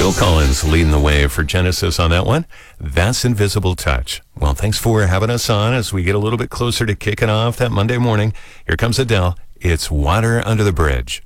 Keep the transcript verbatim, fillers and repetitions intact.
Phil Collins leading the way for Genesis on that one. That's Invisible Touch. Well, thanks for having us on as we get a little bit closer to kicking off that Monday morning. Here comes Adele. It's Water Under the Bridge.